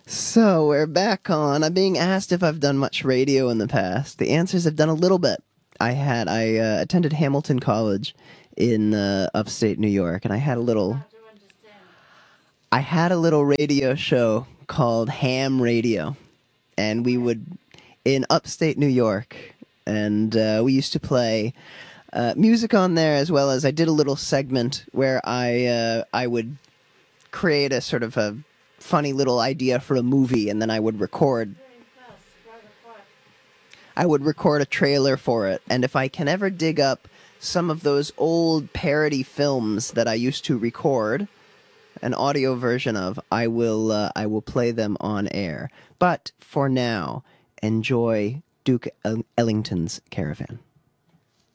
So we're back on. I'm being asked if I've done much radio in the past. The answers I've done a little bit. I attended Hamilton College in upstate New York, and I had a little radio show called Ham Radio, and we would in upstate New York, and we used to play music on there, as well as I did a little segment where I would create a sort of a funny little idea for a movie, and then I would record a trailer for it. And if I can ever dig up some of those old parody films that I used to record an audio version of, I will play them on air. But for now, enjoy Duke Ellington's Caravan.